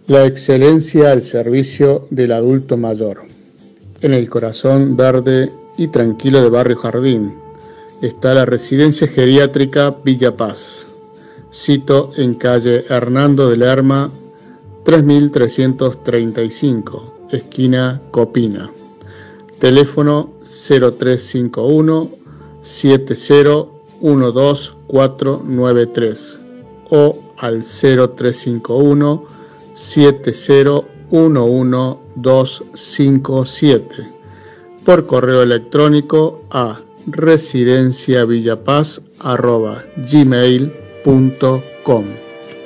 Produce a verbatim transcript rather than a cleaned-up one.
La excelencia al servicio del adulto mayor. En el corazón verde y tranquilo de Barrio Jardín está la residencia geriátrica Villa Paz, sito en calle Hernando de Lerma, tres mil trescientos treinta y cinco, esquina Copina. Teléfono cero tres cinco uno, siete cero uno dos cuatro nueve tres o al cero tres cinco uno, siete cero uno uno dos cinco siete, por correo electrónico a residenciavillapaz arroba gmail punto com.